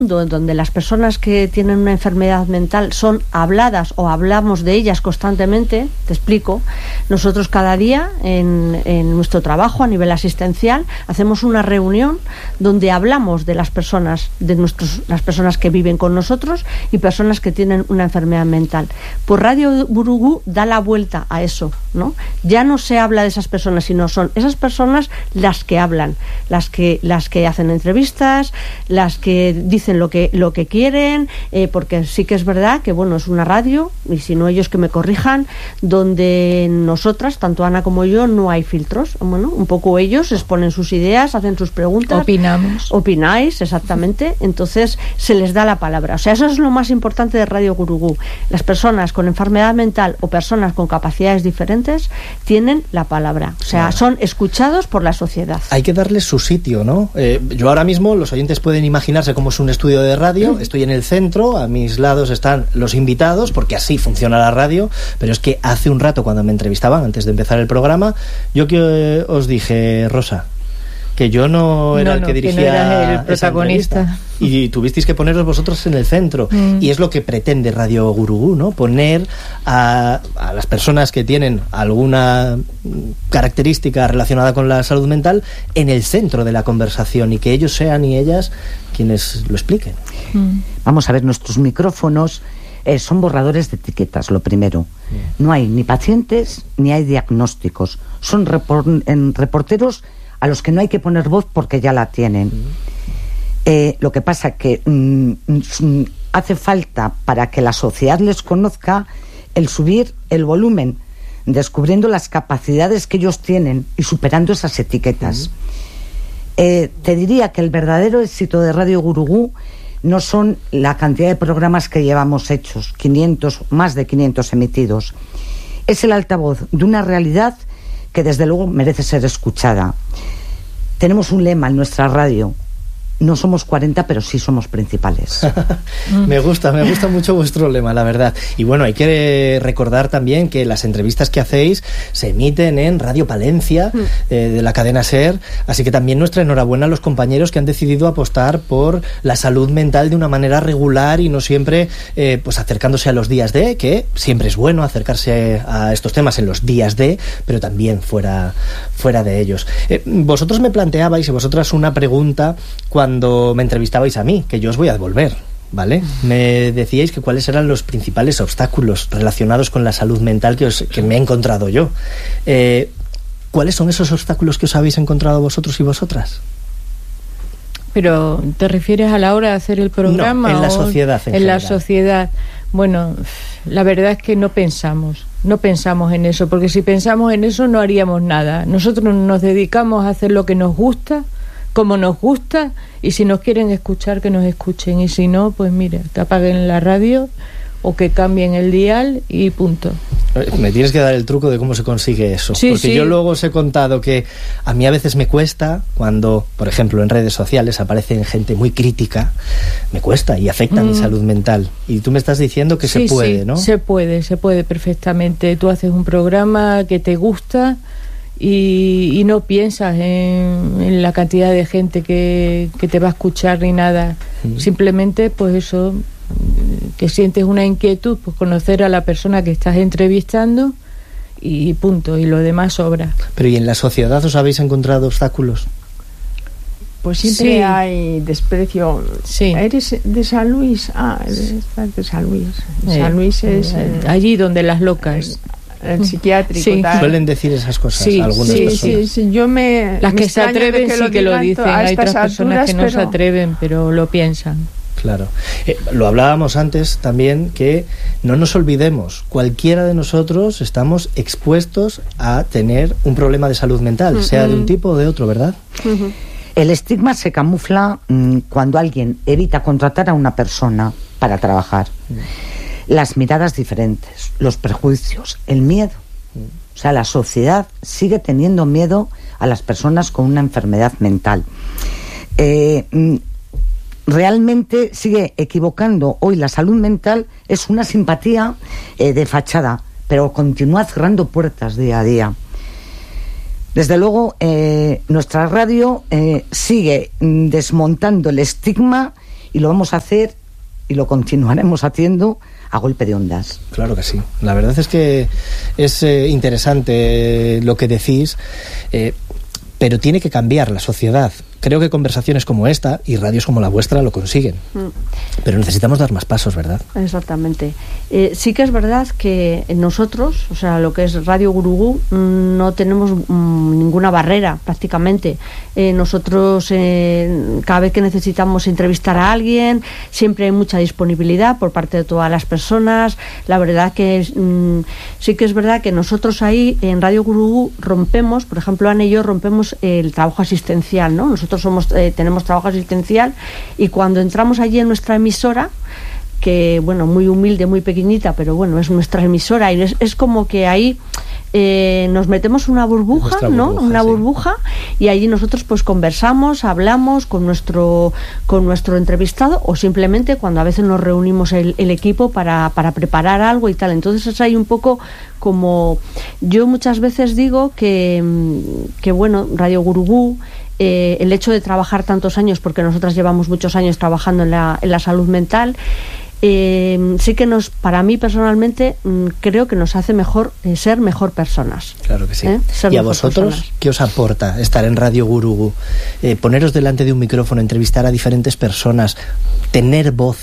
donde las personas que tienen una enfermedad mental son habladas o hablamos de ellas constantemente, te explico, nosotros cada día en nuestro trabajo a nivel asistencial hacemos una reunión donde hablamos de las personas, las personas que viven con nosotros y personas que tienen una enfermedad mental. Pues Radio Gurugú da la vuelta a eso, ¿no? Ya no se habla de esas personas, sino son esas personas las que hablan, las que hacen entrevistas, las que dicen lo que quieren, porque sí que es verdad que bueno, es una radio, y si no ellos que me corrijan, donde nosotras, tanto Ana como yo, no hay filtros. Bueno, un poco ellos exponen sus ideas, hacen sus preguntas, opináis, exactamente, entonces se les da la palabra. O sea, eso es lo más importante de Radio Gurugú. Las personas con enfermedad mental o personas con capacidades diferentes tienen la palabra, o sea, son escuchados por la sociedad. Hay que darles su sitio, ¿no? Yo ahora mismo, los oyentes pueden imaginarse cómo es un estudio de radio, estoy en el centro, a mis lados están los invitados, porque así funciona la radio, pero es que hace un rato cuando me entrevistaban, antes de empezar el programa, yo que os dije, Rosa, que yo no era el que dirigía, que no eras el protagonista, y tuvisteis que poneros vosotros en el centro, y es lo que pretende Radio Gurugú, ¿no? Poner a las personas que tienen alguna característica relacionada con la salud mental en el centro de la conversación, y que ellos sean y ellas quienes lo expliquen. Vamos a ver, nuestros micrófonos son borradores de etiquetas, lo primero. No hay ni pacientes ni hay diagnósticos, son reporteros a los que no hay que poner voz porque ya la tienen. Lo que pasa que hace falta, para que la sociedad les conozca, el subir el volumen, descubriendo las capacidades que ellos tienen y superando esas etiquetas. Te diría que el verdadero éxito de Radio Gurugú no son la cantidad de programas que llevamos hechos, 500, más de 500 emitidos. Es el altavoz de una realidad que desde luego merece ser escuchada. Tenemos un lema en nuestra radio: no somos 40, pero sí somos principales. Me gusta mucho vuestro lema, la verdad. Y bueno, hay que recordar también que las entrevistas que hacéis se emiten en Radio Palencia, de la cadena SER, así que también nuestra enhorabuena a los compañeros que han decidido apostar por la salud mental de una manera regular y no siempre pues acercándose a los días D, que siempre es bueno acercarse a estos temas en los días D, pero también fuera de ellos. Vosotros me planteabais, y vosotras, una pregunta cuando me entrevistabais a mí, que yo os voy a devolver, ¿vale? Me decíais que cuáles eran los principales obstáculos relacionados con la salud mental que me he encontrado yo. ¿Cuáles son esos obstáculos que os habéis encontrado vosotros y vosotras? ¿Pero te refieres a la hora de hacer el programa? No, en la sociedad en general. La sociedad. Bueno, la verdad es que no pensamos en eso, porque si pensamos en eso no haríamos nada. Nosotros nos dedicamos a hacer lo que nos gusta, como nos gusta, y si nos quieren escuchar, que nos escuchen, y si no, pues mira, que apaguen la radio o que cambien el dial y punto. Me tienes que dar el truco de cómo se consigue eso, porque yo luego os he contado que a mí a veces me cuesta cuando, por ejemplo, en redes sociales aparecen gente muy crítica, me cuesta y afecta mi salud mental, y tú me estás diciendo que se puede, ¿no? Se puede perfectamente. Tú haces un programa que te gusta y no piensas en la cantidad de gente que te va a escuchar ni nada. Simplemente, pues eso, que sientes una inquietud, pues conocer a la persona que estás entrevistando y punto, y lo demás sobra. Pero ¿y en la sociedad os habéis encontrado obstáculos? Pues siempre hay desprecio. ¿Eres de San Luis? Eres de San Luis. San Luis es allí donde las locas. El psiquiátrico, tal. Suelen decir esas cosas algunas personas. Sí. Las que se atreven que lo dicen. Hay otras personas que no se atreven, pero lo piensan. Claro. Lo hablábamos antes también, que no nos olvidemos, cualquiera de nosotros estamos expuestos a tener un problema de salud mental, sea de un tipo o de otro, ¿verdad? El estigma se camufla cuando alguien evita contratar a una persona para trabajar. Las miradas diferentes, los prejuicios, el miedo. O sea, la sociedad sigue teniendo miedo a las personas con una enfermedad mental. Realmente sigue equivocando. Hoy la salud mental es una simpatía de fachada, pero continúa cerrando puertas día a día. Desde luego, nuestra radio sigue desmontando el estigma y lo vamos a hacer y lo continuaremos haciendo a golpe de ondas. Claro que sí. La verdad es que es interesante lo que decís, pero tiene que cambiar la sociedad. Creo que conversaciones como esta y radios como la vuestra lo consiguen. Pero necesitamos dar más pasos, ¿verdad? Exactamente. Sí que es verdad que nosotros, o sea, lo que es Radio Gurugú, no tenemos ninguna barrera prácticamente. Nosotros, cada vez que necesitamos entrevistar a alguien, siempre hay mucha disponibilidad por parte de todas las personas. La verdad que sí que es verdad que nosotros ahí en Radio Gurugú rompemos, por ejemplo, Ana y yo rompemos el trabajo asistencial, ¿no? Nosotros tenemos trabajo asistencial y cuando entramos allí en nuestra emisora, que bueno, muy humilde, muy pequeñita, pero bueno, es nuestra emisora y es como que ahí nos metemos una burbuja, ¿no? Una burbuja, y allí nosotros pues conversamos, hablamos con nuestro entrevistado, o simplemente cuando a veces nos reunimos el equipo para preparar algo y tal. Entonces es ahí un poco como yo muchas veces digo que bueno, Radio Gurugú, el hecho de trabajar tantos años, porque nosotras llevamos muchos años trabajando en la salud mental, sí que para mí personalmente creo que nos hace mejor ser mejor personas. Claro que sí. ¿Y a vosotros personas? ¿Qué os aporta estar en Radio Gurugú? Poneros delante de un micrófono, entrevistar a diferentes personas, tener voz.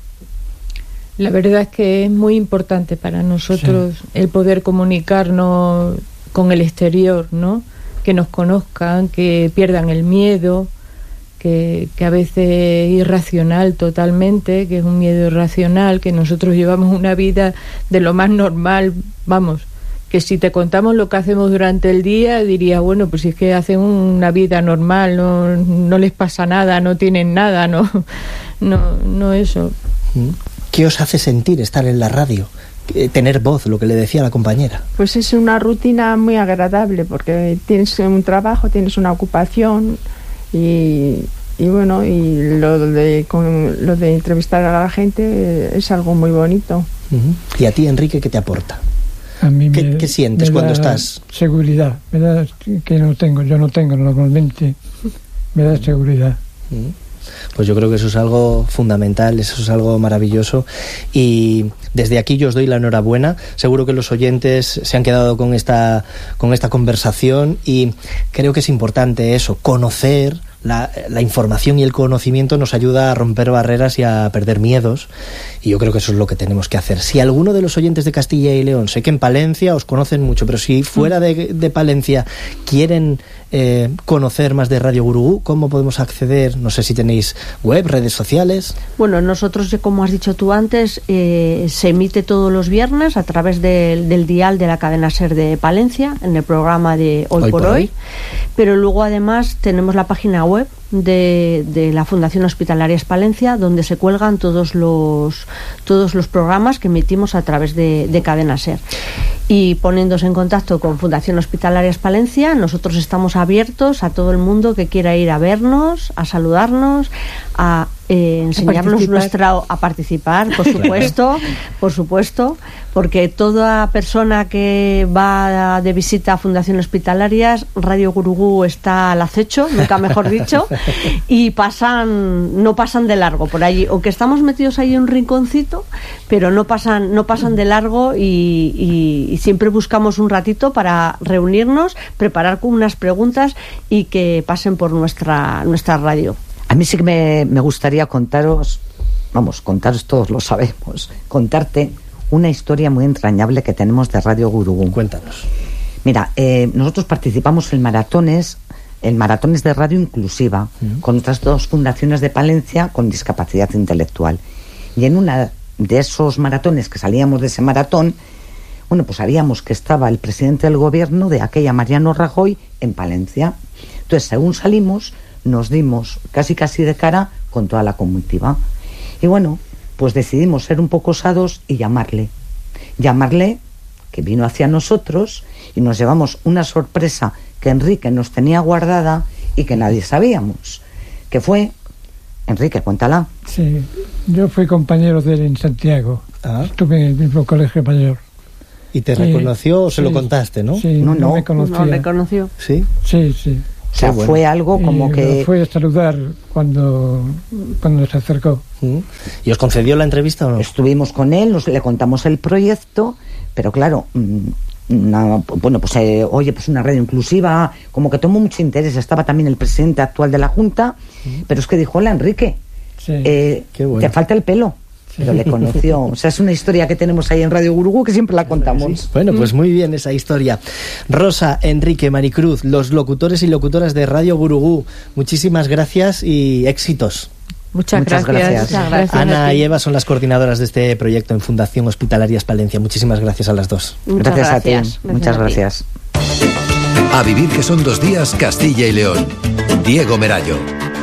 La verdad es que es muy importante para nosotros el poder comunicarnos con el exterior, ¿no? Que nos conozcan, que pierdan el miedo, que a veces es irracional totalmente, que es un miedo irracional, que nosotros llevamos una vida de lo más normal, vamos, que si te contamos lo que hacemos durante el día, dirías, bueno, pues si es que hacen una vida normal, no les pasa nada, no tienen nada, no eso. ¿Qué os hace sentir estar en la radio? Tener voz, lo que le decía la compañera. Pues es una rutina muy agradable porque tienes un trabajo, tienes una ocupación y bueno, y lo de entrevistar a la gente es algo muy bonito. ¿Y a ti, Enrique, qué te aporta? A mí ¿Qué sientes cuando estás? Seguridad, me da que yo no tengo normalmente, me da seguridad. Pues yo creo que eso es algo fundamental, eso es algo maravilloso, y desde aquí yo os doy la enhorabuena. Seguro que los oyentes se han quedado con esta conversación, y creo que es importante eso, conocer. La información y el conocimiento nos ayuda a romper barreras y a perder miedos, y yo creo que eso es lo que tenemos que hacer. Si alguno de los oyentes de Castilla y León, sé que en Palencia os conocen mucho, pero si fuera de Palencia quieren conocer más de Radio Gurugú, ¿cómo podemos acceder? No sé si tenéis web, redes sociales. Bueno, nosotros, como has dicho tú antes, se emite todos los viernes a través del dial de la cadena SER de Palencia, en el programa de Hoy por Hoy. Pero luego además tenemos la página web de la Fundación Hospitalarias Palencia, donde se cuelgan todos los programas que emitimos a través de cadena SER. Y poniéndose en contacto con Fundación Hospitalarias Palencia, nosotros estamos abiertos a todo el mundo que quiera ir a vernos, a saludarnos, a enseñarnos a participar, por supuesto, porque toda persona que va de visita a Fundación Hospitalarias, Radio Gurugú está al acecho, nunca mejor dicho, y no pasan de largo por allí, o que estamos metidos ahí en un rinconcito, pero no pasan de largo, y siempre buscamos un ratito para reunirnos, preparar con unas preguntas y que pasen por nuestra radio. A mí sí que me gustaría contaros todos lo sabemos, contarte una historia muy entrañable que tenemos de Radio Gurugú. Cuéntanos. Mira, nosotros participamos en maratones de radio inclusiva con otras dos fundaciones de Palencia con discapacidad intelectual. Y en una de esos maratones que salíamos de ese maratón, bueno, pues sabíamos que estaba el presidente del gobierno de aquella, Mariano Rajoy, en Palencia. Entonces, según salimos, nos dimos casi de cara con toda la comitiva. Y bueno, pues decidimos ser un poco osados y llamarle, que vino hacia nosotros, y nos llevamos una sorpresa que Enrique nos tenía guardada y que nadie sabíamos, que fue... Enrique, cuéntala. Sí, yo fui compañero de él en Santiago. Estuve en el mismo colegio mayor. ¿Y te reconoció o se lo contaste, no? Sí, no me conocía. No reconoció. ¿Sí? Sí. O sea, bueno. fue algo como y que... lo fue a saludar cuando se acercó. ¿Y os concedió la entrevista o no? Estuvimos con él, le contamos el proyecto, pero claro, oye, pues una radio inclusiva, como que tomó mucho interés. Estaba también el presidente actual de la Junta, pero es que dijo: hola, Enrique, Sí, qué bueno. te falta el pelo. Pero le conoció. O sea, es una historia que tenemos ahí en Radio Gurugú que siempre la contamos. Sí. Bueno, pues muy bien esa historia. Rosa, Enrique, Maricruz, los locutores y locutoras de Radio Gurugú, muchísimas gracias y éxitos. Muchas gracias. Ana y Eva son las coordinadoras de este proyecto en Fundación Hospitalarias Palencia. Muchísimas gracias a las dos. Gracias a ti. Muchas gracias. A vivir que son 2 días, Castilla y León. Diego Merayo.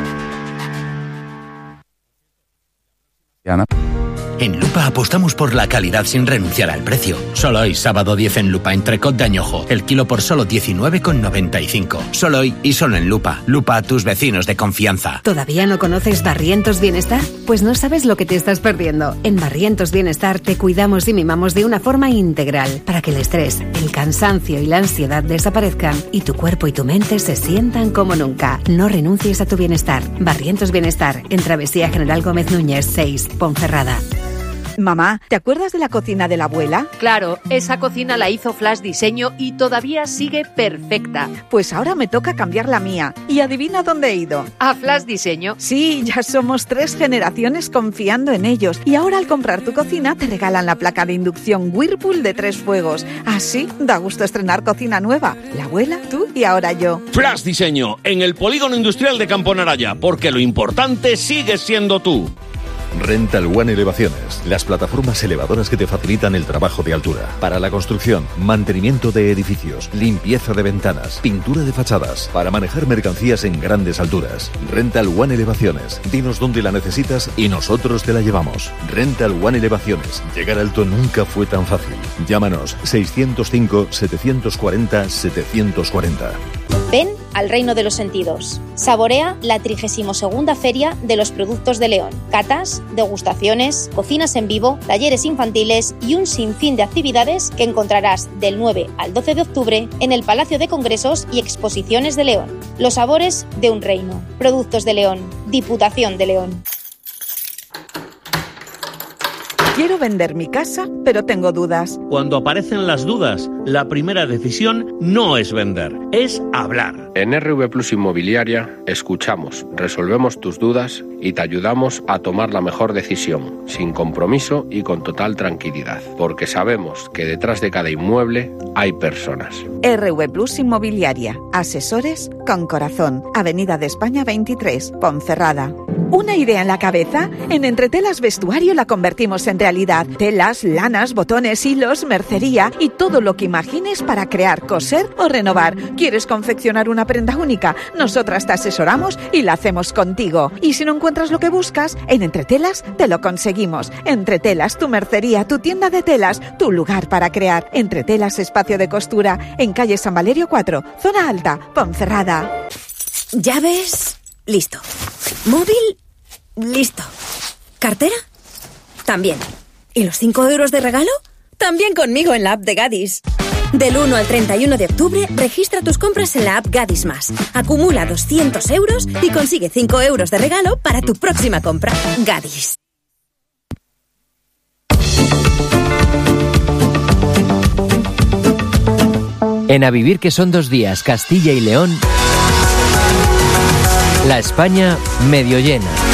En Lupa apostamos por la calidad sin renunciar al precio. Solo hoy, sábado 10 en Lupa, entrecot de añojo. El kilo por solo 19,95. Solo hoy y solo en Lupa. Lupa, a tus vecinos de confianza. ¿Todavía no conoces Barrientos Bienestar? Pues no sabes lo que te estás perdiendo. En Barrientos Bienestar te cuidamos y mimamos de una forma integral para que el estrés, el cansancio y la ansiedad desaparezcan y tu cuerpo y tu mente se sientan como nunca. No renuncies a tu bienestar. Barrientos Bienestar, en Travesía General Gómez Núñez 6, Ponferrada. Mamá, ¿te acuerdas de la cocina de la abuela? Claro, esa cocina la hizo Flash Diseño y todavía sigue perfecta. Pues ahora me toca cambiar la mía. ¿Y adivina dónde he ido? ¿A Flash Diseño? Sí, ya somos 3 generaciones confiando en ellos. Y ahora al comprar tu cocina te regalan la placa de inducción Whirlpool de 3 fuegos. Así da gusto estrenar cocina nueva. La abuela, tú y ahora yo. Flash Diseño, en el Polígono Industrial de Campo Naraya, porque lo importante sigue siendo tú. Rental One Elevaciones, las plataformas elevadoras que te facilitan el trabajo de altura. Para la construcción, mantenimiento de edificios, limpieza de ventanas, pintura de fachadas, para manejar mercancías en grandes alturas. Rental One Elevaciones, dinos dónde la necesitas y nosotros te la llevamos. Rental One Elevaciones, llegar alto nunca fue tan fácil. Llámanos 605-740-740. Ven al reino de los sentidos. Saborea la 32ª Feria de los Productos de León. Catas, degustaciones, cocinas en vivo, talleres infantiles y un sinfín de actividades que encontrarás del 9 al 12 de octubre en el Palacio de Congresos y Exposiciones de León. Los sabores de un reino. Productos de León. Diputación de León. Quiero vender mi casa, pero tengo dudas. Cuando aparecen las dudas, la primera decisión no es vender, es hablar. En RV Plus Inmobiliaria escuchamos, resolvemos tus dudas y te ayudamos a tomar la mejor decisión, sin compromiso y con total tranquilidad, porque sabemos que detrás de cada inmueble hay personas. RV Plus Inmobiliaria, asesores con corazón. Avenida de España 23, Ponferrada. ¿Una idea en la cabeza? En Entretelas Vestuario la convertimos en realidad. Telas, lanas, botones, hilos, mercería y todo lo que imagines para crear, coser o renovar. ¿Quieres confeccionar una prenda única? Nosotras te asesoramos y la hacemos contigo. Y si no encuentras lo que buscas, en Entretelas te lo conseguimos. Entretelas, tu mercería, tu tienda de telas, tu lugar para crear. Entretelas Espacio de Costura, en calle San Valerio 4, zona alta, Ponferrada. Llaves, listo. Móvil, listo. ¿Cartera? También. ¿Y los 5 euros de regalo? También conmigo en la app de Gadis. Del 1 al 31 de octubre, registra tus compras en la app Gadis Más. Acumula 200 euros y consigue 5 euros de regalo para tu próxima compra. Gadis. En A Vivir que son 2 días, Castilla y León, la España medio llena.